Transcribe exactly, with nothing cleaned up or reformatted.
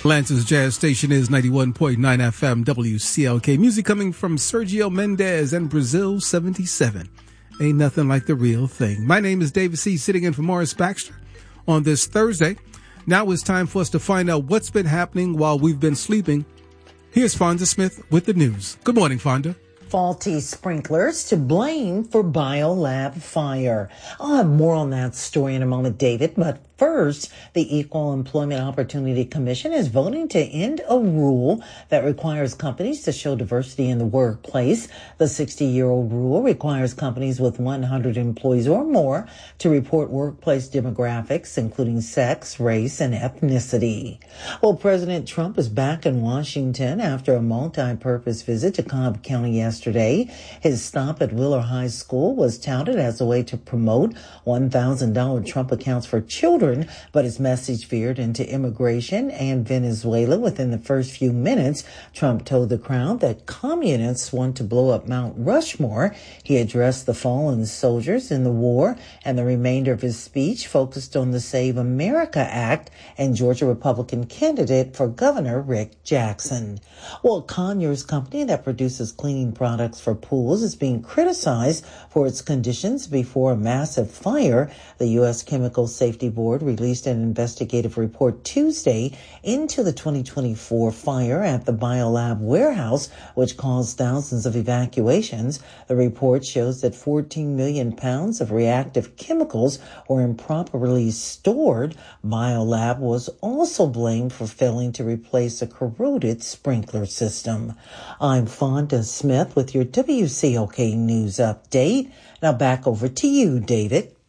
Lance's Jazz Station is ninety-one point nine F M W C L K. Music coming from Sergio Mendes and Brazil seventy-seven. Ain't nothing like the real thing. My name is David C., sitting in for Morris Baxter on this Thursday. Now it's time for us to find out what's been happening while we've been sleeping. Here's Fonda Smith with the news. Good morning, Fonda. Faulty sprinklers to blame for biolab fire. I'll have more on that story in a moment, David, but first, the Equal Employment Opportunity Commission is voting to end a rule that requires companies to show diversity in the workplace. The sixty-year-old rule requires companies with one hundred employees or more to report workplace demographics, including sex, race, and ethnicity. Well, President Trump is back in Washington after a multi-purpose visit to Cobb County yesterday. His stop at Wheeler High School was touted as a way to promote one thousand dollars Trump accounts for children, but his message veered into immigration and Venezuela. Within the first few minutes, Trump told the crowd that communists want to blow up Mount Rushmore. He addressed the fallen soldiers in the war, and the remainder of his speech focused on the Save America Act and Georgia Republican candidate for governor Rick Jackson. Well, Conyers company that produces cleaning products for pools is being criticized for its conditions before a massive fire. The U S Chemical Safety Board released an investigative report Tuesday into the twenty twenty-four fire at the Biolab warehouse, which caused thousands of evacuations. The report shows that fourteen million pounds of reactive chemicals were improperly stored. Biolab was also blamed for failing to replace a corroded sprinkler system. I'm Fonda Smith with your W C L K News Update. Now back over to you, David.